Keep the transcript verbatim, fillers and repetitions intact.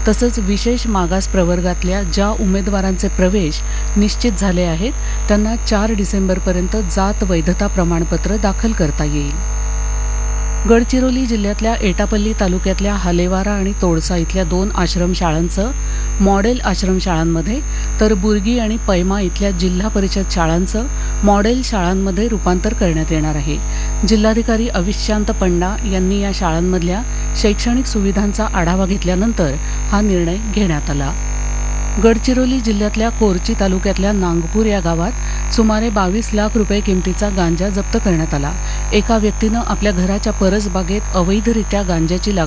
तसंच विशेष मागास प्रवर्गातल्या ज्या उमेदवारांचे प्रवेश निश्चित झाले आहेत त्यांना चार डिसेंबरपर्यंत जात वैधता प्रमाणपत्र दाखल करता येईल. गडचिरोली जिल्ह्यातल्या एटापल्ली तालुक्यातल्या हालेवारा आणि तोडसा इथल्या दोन आश्रमशाळांचं मॉडेल आश्रमशाळांमध्ये तर बुर्गी आणि पैमा इथल्या जिल्हा परिषद शाळांचं मॉडेल शाळांमध्ये रूपांतर करण्यात येणार आहे. जिल्हाधिकारी अविशांत पंडा यांनी या शाळांमधल्या शैक्षणिक सुविधांचा आढावा घेतल्यानंतर हा निर्णय घेण्यात आला. गडचिरोली जिल्ह्यातल्या कोरची तालुक्यातल्या नांगपूर या गावात सुमारे बावीस लाख रुपये किमतीचा गांजा जप्त करण्यात आला. एका व्यक्तीनं आपल्या घराच्या परसबागेत अवैधरित्या गांजाची लागवड